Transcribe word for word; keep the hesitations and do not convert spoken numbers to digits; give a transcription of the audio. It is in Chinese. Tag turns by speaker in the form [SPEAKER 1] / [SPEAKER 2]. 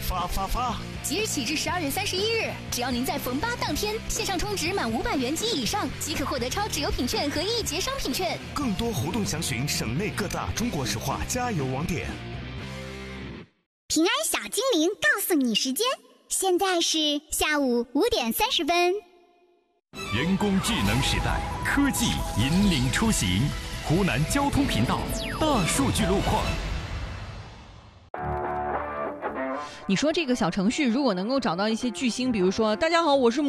[SPEAKER 1] 发发发！
[SPEAKER 2] 即日起至十二月三十一日，只要您在逢八当天线上充值满五百元及以上，即可获得超值优品券和一节商品券。
[SPEAKER 1] 更多活动详询省内各大中国石化加油网点。
[SPEAKER 3] 平安小精灵告诉你时间，现在是下午五点三十分。
[SPEAKER 4] 人工智能时代，科技引领出行。湖南交通频道大数据路况。
[SPEAKER 5] 你说这个小程序如果能够找到一些巨星，比如说大家好，我是